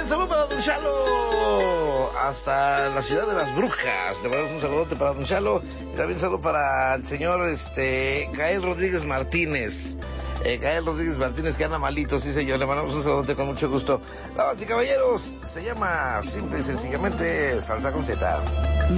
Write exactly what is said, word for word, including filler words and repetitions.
saludo para Don Chalo, hasta la ciudad de las brujas. Le mandamos un saludote para Don Chalo. Y también un saludo para el señor este Gael Rodríguez Martínez. Eh, Gael Rodríguez Martínez, que anda malito, sí señor. Le mandamos un saludote con mucho gusto. Damas y caballeros, se llama simple y sencillamente Salsa con Z.